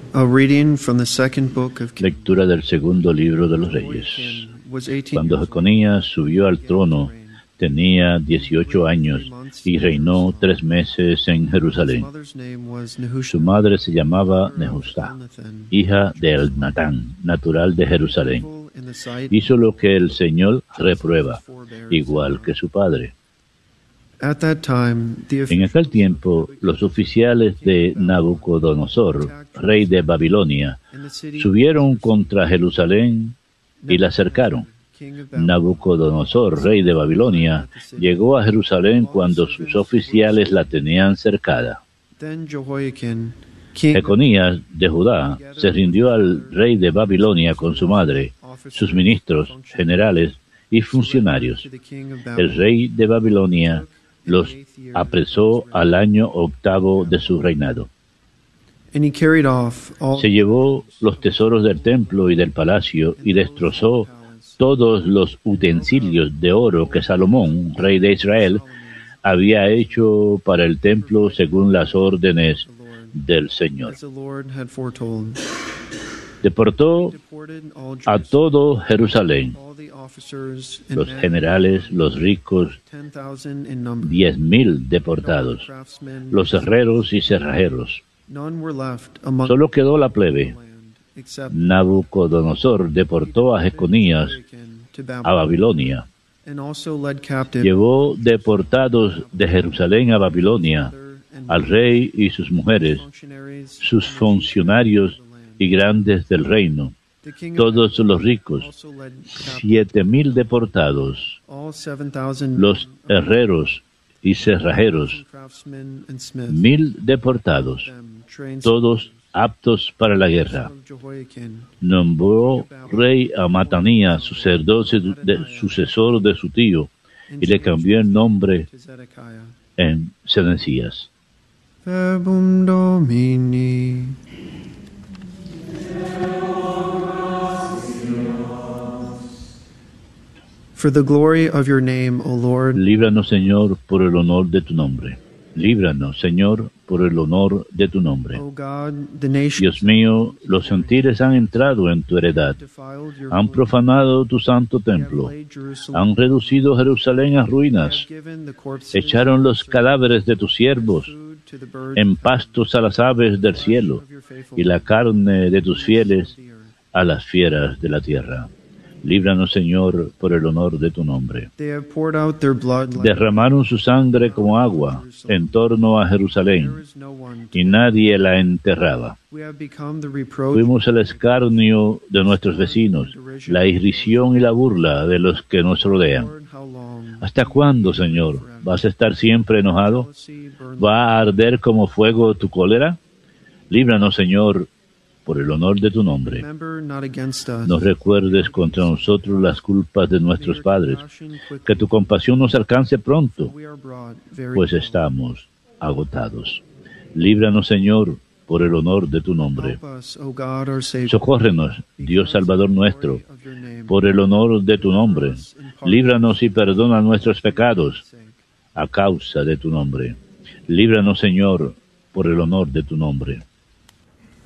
A reading from the second book of Kings. Lectura del segundo libro de los Reyes. Cuando Jeconías subió al trono, tenía 18 años y reinó 3 meses en Jerusalén. Su madre se llamaba Nehustá, hija de Elnatán, natural de Jerusalén. Hizo lo que el Señor reprueba, igual que su padre. En aquel tiempo, los oficiales de Nabucodonosor, rey de Babilonia, subieron contra Jerusalén y la cercaron. Nabucodonosor, rey de Babilonia, llegó a Jerusalén cuando sus oficiales la tenían cercada. Jeconías de Judá se rindió al rey de Babilonia con su madre, sus ministros, generales y funcionarios. El rey de Babilonia los apresó al año 8º de su reinado. Se llevó los tesoros del templo y del palacio y destrozó todos los utensilios de oro que Salomón, rey de Israel, había hecho para el templo según las órdenes del Señor. Deportó a todo Jerusalén, los generales, los ricos, 10,000 deportados, los herreros y cerrajeros. Solo quedó la plebe. Nabucodonosor deportó a Jeconías a Babilonia. Llevó deportados de Jerusalén a Babilonia al rey y sus mujeres, sus funcionarios y grandes del reino, todos los ricos, 7,000 deportados, los herreros y cerrajeros, 1,000 deportados, todos aptos para la guerra. Nombró rey a Matanías, sucesor de su tío, y le cambió el nombre en Sedecías. Verbum Domini. For the glory of your name, O Lord. Líbranos, Señor, por el honor de tu nombre. Líbranos, Señor, por el honor de tu nombre. O God, the nation Dios mío, los gentiles han entrado en tu heredad, han profanado tu santo templo, han reducido Jerusalén a ruinas, echaron los cadáveres de tus siervos en pastos a las aves del cielo y la carne de tus fieles a las fieras de la tierra. Líbranos, Señor, por el honor de tu nombre. Derramaron su sangre como agua en torno a Jerusalén, y nadie la enterraba. Fuimos el escarnio de nuestros vecinos, la irrisión y la burla de los que nos rodean. ¿Hasta cuándo, Señor? ¿Vas a estar siempre enojado? ¿Va a arder como fuego tu cólera? Líbranos, Señor, por el honor de tu nombre. No recuerdes contra nosotros las culpas de nuestros padres, que tu compasión nos alcance pronto, pues estamos agotados. Líbranos, Señor, por el honor de tu nombre. Socórrenos, Dios Salvador nuestro, por el honor de tu nombre. Líbranos y perdona nuestros pecados, a causa de tu nombre. Líbranos, Señor, por el honor de tu nombre.